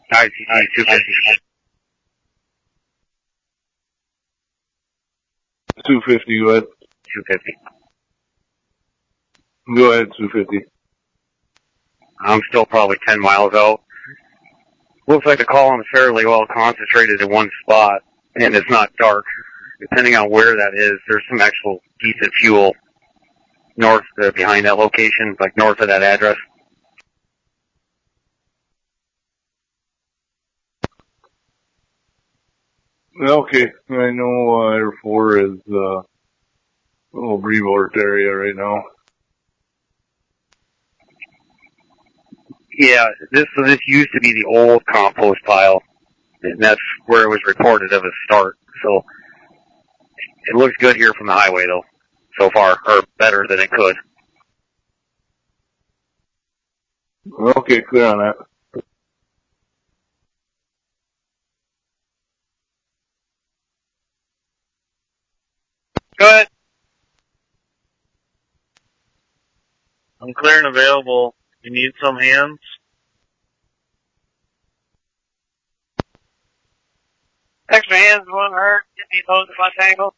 ICC 250. 250, go ahead. 250. Go ahead, 250. I'm still probably 10 miles out. Looks like the column is fairly well concentrated in one spot, and it's not dark. Depending on where that is, there's some actual decent fuel north behind that location, like north of that address. Okay, I know Air 4 is a little reworked area right now. Yeah, this used to be the old compost pile, and that's where it was reported of a start. So it looks good here from the highway, though, so far, or better than it could. Okay, clear on that. Go ahead. I'm clear and available. You need some hands? Extra hands won't hurt. Get me those at my tangle.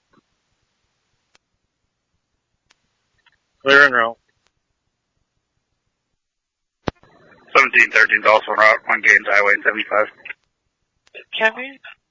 Clear and roll. 1713 is also en route on Gaines Highway 75. Can we